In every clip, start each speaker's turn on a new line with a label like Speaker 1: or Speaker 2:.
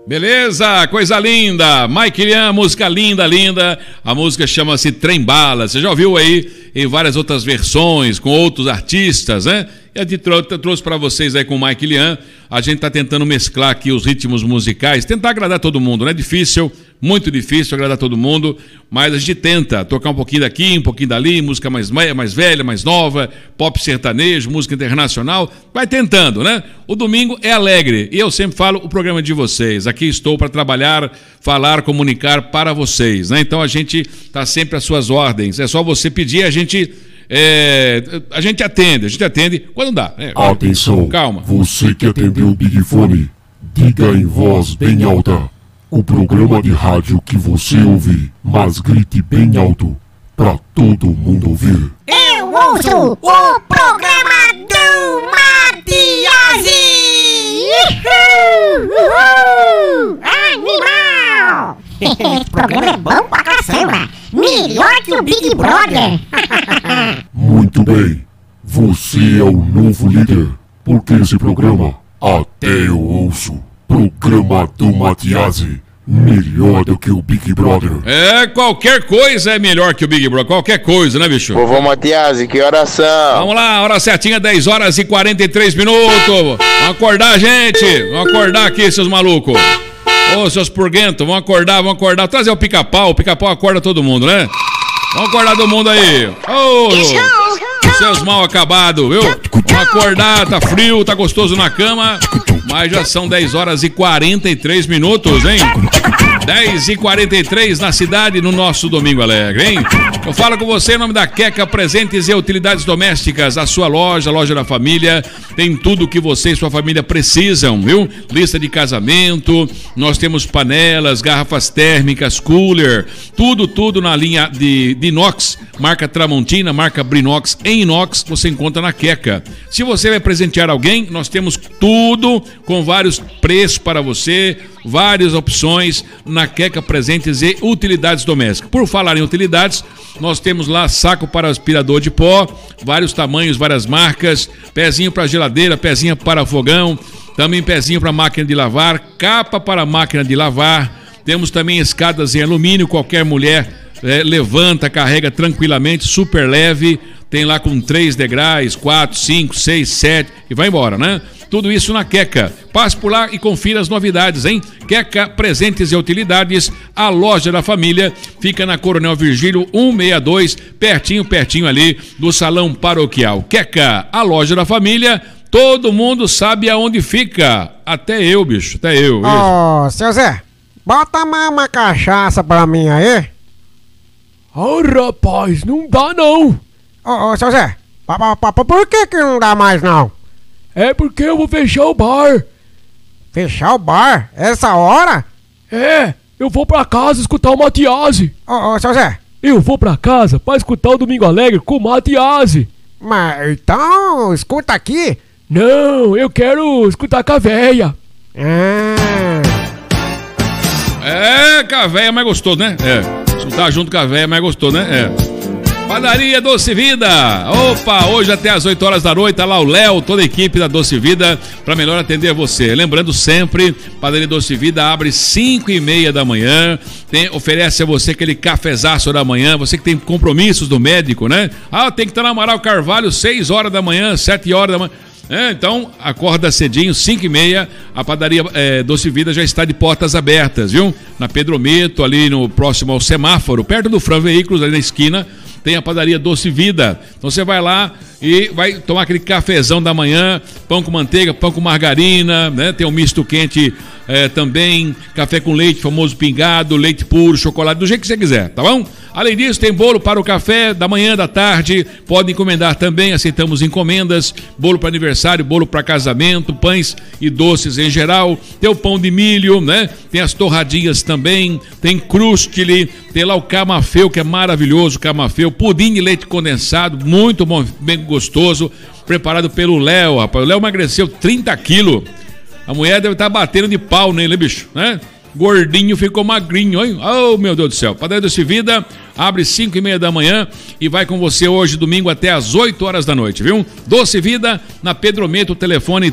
Speaker 1: Beleza? Coisa linda. Mike Lian, música linda, linda. A música chama-se Trem Bala. Você já ouviu aí em várias outras versões, com outros artistas, né? E a gente trouxe para vocês aí com o Mike Lian. A gente tá tentando mesclar aqui os ritmos musicais, tentar agradar todo mundo, não é difícil, muito difícil agradar todo mundo, mas a gente tenta tocar um pouquinho daqui, um pouquinho dali, música mais velha, mais nova, pop sertanejo, música internacional, vai tentando, né? O domingo é alegre e eu sempre falo o programa de vocês. Aqui estou para trabalhar, falar, comunicar para vocês, né? Então a gente tá sempre às suas ordens, é só você pedir, a gente atende quando dá.
Speaker 2: Atenção,
Speaker 1: calma.
Speaker 2: Você que atendeu o Big Fone, diga em voz bem alta o programa de rádio que você ouve, mas grite bem alto pra todo mundo ouvir.
Speaker 3: Eu ouço o programa do Matiasi! Animal! Esse programa é bom pra caçamba! Melhor que o Big Brother!
Speaker 2: Muito bem, você é o novo líder, porque esse programa até eu ouço. Programa do Matiasi, melhor do que o Big Brother.
Speaker 1: Qualquer coisa é melhor que o Big Brother, qualquer coisa, né, bicho?
Speaker 4: Vovô Matiasi, que horas são?
Speaker 1: Vamos lá, hora certinha, 10 horas e 43 minutos. Vamos acordar, gente. Vamos acordar aqui, seus malucos. Ô, seus purguentos, vamos acordar. Trazer o pica-pau acorda todo mundo, né? Vamos acordar todo mundo aí. Ô, seus mal acabados, viu? Vamos acordar, tá frio, tá gostoso na cama. Mas já são 10 horas e 43 minutos, hein? 10 e 43 na cidade, no nosso Domingo Alegre, hein? Eu falo com você em nome da Queca Presentes e Utilidades Domésticas. A sua loja, a loja da família, tem tudo o que você e sua família precisam, viu? Lista de casamento, nós temos panelas, garrafas térmicas, cooler, tudo na linha de inox, marca Tramontina, marca Brinox em inox, você encontra na Queca. Se você vai presentear alguém, nós temos tudo com vários preços para você, várias opções na Queca Presentes e Utilidades Domésticas. Por falar em utilidades, nós temos lá saco para aspirador de pó, vários tamanhos, várias marcas, pezinho para geladeira, pezinho para fogão, também pezinho para máquina de lavar, capa para máquina de lavar. Temos também escadas em alumínio, qualquer mulher levanta, carrega tranquilamente, super leve, tem lá com 3 degraus, 4, 5, 6, 7 e vai embora, né? Tudo isso na Queca. Passe por lá e confira as novidades, hein? Queca Presentes e Utilidades, a loja da família, fica na Coronel Virgílio 162, pertinho ali do Salão Paroquial. Queca, a loja da família, todo mundo sabe aonde fica. Até eu, bicho, até eu.
Speaker 5: Ô, seu Zé, bota mais uma cachaça pra mim aí.
Speaker 6: Rapaz, não dá não.
Speaker 5: Ô, seu Zé, por que não dá mais não?
Speaker 6: É porque eu vou fechar o bar.
Speaker 5: Fechar o bar? Essa hora?
Speaker 6: Eu vou pra casa escutar o Matiasi.
Speaker 5: Ô, seu Zé.
Speaker 6: Eu vou pra casa pra escutar o Domingo Alegre com o Matiasi.
Speaker 5: Mas então, escuta aqui.
Speaker 6: Não, eu quero escutar com a véia.
Speaker 1: Com a véia é mais gostoso, né? Escutar junto com a véia é mais gostoso, né? Padaria Doce Vida. Opa, hoje até às 8 horas da noite, tá lá o Léo, toda a equipe da Doce Vida, para melhor atender você. Lembrando sempre, Padaria Doce Vida abre 5:30 da manhã, oferece a você aquele cafezaço da manhã, você que tem compromissos do médico, né? Tem que estar na Amaral Carvalho, 6 horas da manhã, 7 horas da manhã. Então, acorda cedinho, 5:30, a Padaria Doce Vida já está de portas abertas, viu? Na Pedro Meto, ali no próximo ao semáforo, perto do Fran Veículos, ali na esquina, tem a Padaria Doce Vida. Então você vai lá e vai tomar aquele cafezão da manhã, pão com manteiga, pão com margarina, né? Tem um misto quente também, café com leite, famoso pingado, leite puro, chocolate, do jeito que você quiser, tá bom? Além disso, tem bolo para o café da manhã, da tarde, pode encomendar também, aceitamos encomendas, bolo para aniversário, bolo para casamento, pães e doces em geral, tem o pão de milho, né? Tem as torradinhas também, tem crustile, tem lá o camafeu, que é maravilhoso, camafeu, pudim de leite condensado, muito bom, bem gostoso, preparado pelo Léo, rapaz. O Léo emagreceu 30 quilos. A mulher deve estar batendo de pau nele, bicho, né? gordinho ficou magrinho, hein? Oh, meu Deus do céu. Padaria Doce Vida abre 5h30 da manhã e vai com você hoje, domingo, até às 8 horas da noite, viu? Doce Vida, na Pedro Meto, telefone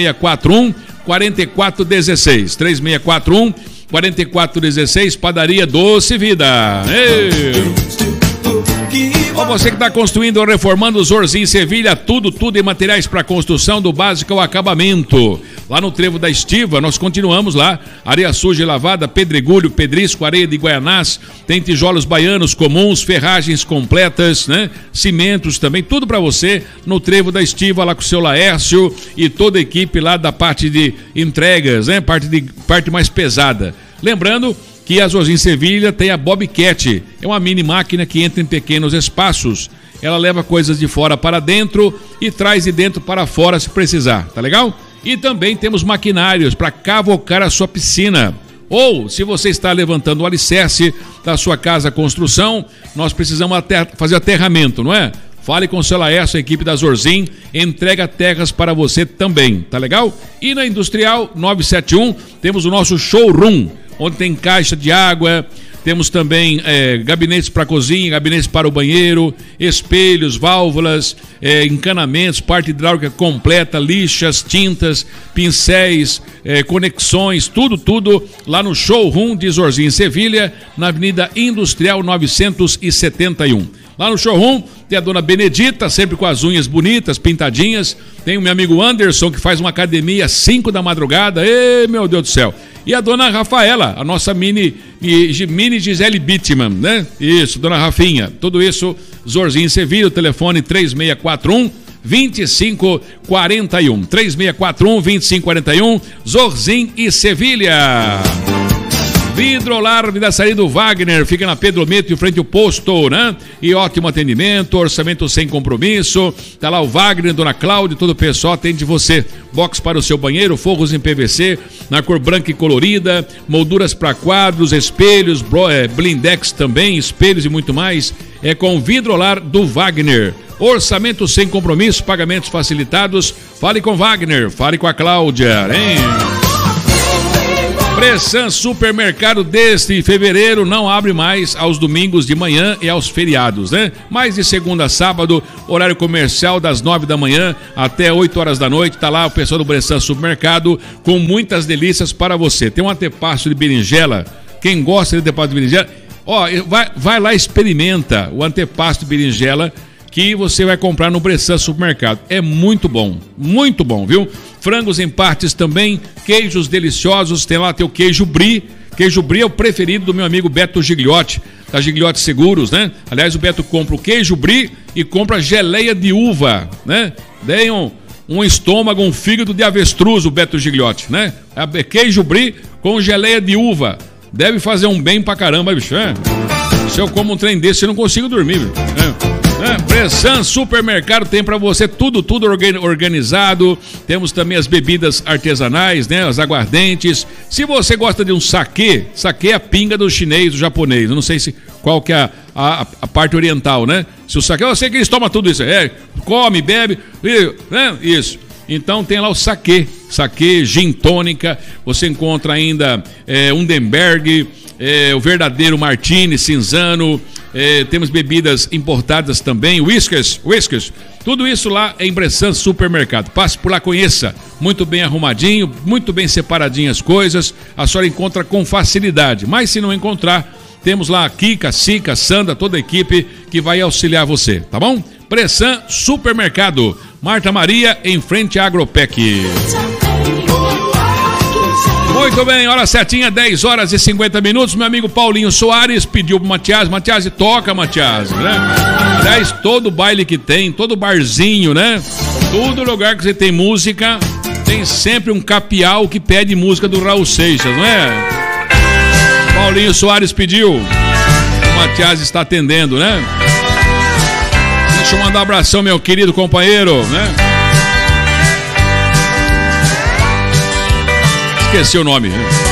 Speaker 1: 3641-4416. 3641-4416, Padaria Doce Vida. Ei! Ó, você que está construindo ou reformando o Zorzinho Sevilha, tudo em materiais para construção, do básico ao acabamento. Lá no Trevo da Estiva, nós continuamos lá. Areia suja e lavada, pedregulho, pedrisco, areia de Guaianás, tem tijolos baianos comuns, ferragens completas, né? Cimentos também, tudo para você no Trevo da Estiva, lá com o seu Laércio e toda a equipe lá da parte de entregas, né? Parte mais pesada. Lembrando que a Zorzinho Sevilha tem a Bobcat, é uma mini máquina que entra em pequenos espaços. Ela leva coisas de fora para dentro e traz de dentro para fora se precisar, tá legal? E também temos maquinários para cavocar a sua piscina. Ou, se você está levantando o alicerce da sua casa construção, nós precisamos fazer aterramento, não é? Fale com o seu Laércio, a equipe da Zorzin, entrega terras para você também, tá legal? E na Industrial 971 temos o nosso showroom, onde tem caixa de água, temos também gabinetes para cozinha, gabinetes para o banheiro, espelhos, válvulas, encanamentos, parte hidráulica completa, lixas, tintas, pincéis, conexões, tudo lá no showroom de Zorzinho em Sevilha, na Avenida Industrial 971. Lá no showroom tem a dona Benedita, sempre com as unhas bonitas, pintadinhas. Tem o meu amigo Anderson, que faz uma academia às 5 da madrugada. Ê, meu Deus do céu. E a dona Rafaela, a nossa mini Gisele Bittman, né? Isso, dona Rafinha. Tudo isso, Zorzinho em Sevilha, o telefone 3641-2541. 3641-2541, Zorzinho e Sevilha. Vidrolar Vidaçaria do Wagner, fica na Pedro Meto, em frente ao posto, né? E ótimo atendimento, orçamento sem compromisso. Tá lá o Wagner, dona Cláudia, todo o pessoal atende você. Box para o seu banheiro, forros em PVC, na cor branca e colorida, molduras para quadros, espelhos, blindex também, espelhos e muito mais. É com Vidrolar do Wagner. Orçamento sem compromisso, pagamentos facilitados. Fale com Wagner, fale com a Cláudia, hein? Bressan Supermercado deste fevereiro não abre mais aos domingos de manhã e aos feriados, né? Mas de segunda a sábado, horário comercial das 9 da manhã até 8 horas da noite, tá lá o pessoal do Bressan Supermercado com muitas delícias para você. Tem um antepasto de berinjela, quem gosta de antepasto de berinjela, ó, vai lá e experimenta o antepasto de berinjela que você vai comprar no Bressan Supermercado. É muito bom, viu? Frangos em partes também, queijos deliciosos, tem lá teu queijo brie. Queijo brie é o preferido do meu amigo Beto Gigliotti, da Gigliotti Seguros, né? Aliás, o Beto compra o queijo brie e compra geleia de uva, né? Dei um estômago, um fígado de avestruz, o Beto Gigliotti, né? Queijo brie com geleia de uva. Deve fazer um bem pra caramba, bicho, né? Se eu como um trem desse, eu não consigo dormir, bicho. Bressan Supermercado tem para você tudo organizado. Temos também as bebidas artesanais, né? As aguardentes. Se você gosta de um saquê é a pinga do chinês, do japonês. Eu não sei qual que é a parte oriental, né? Se o saquê, eu sei que eles tomam tudo isso. Come, bebe, né? Isso. Então tem lá o saquê, gin tônica. Você encontra ainda Undenberg, o verdadeiro Martini, Cinzano. Temos bebidas importadas também, whiskers, tudo isso lá em Bressan Supermercado. Passe por lá, conheça, muito bem arrumadinho, muito bem separadinho as coisas, a senhora encontra com facilidade, mas se não encontrar, temos lá a Kika, Sica, Sandra, toda a equipe que vai auxiliar você, tá bom? Bressan Supermercado, Marta Maria, em frente à Agropec. Muito bem, hora certinha, 10 horas e 50 minutos. Meu amigo Paulinho Soares pediu pro Matias, toca, Matias, né? Aliás, todo baile que tem, todo barzinho, né? Todo lugar que você tem música, tem sempre um capial que pede música do Raul Seixas, não é? Paulinho Soares pediu, o Matias está atendendo, né? Deixa eu mandar um abração, meu querido companheiro, né? Esqueci o nome.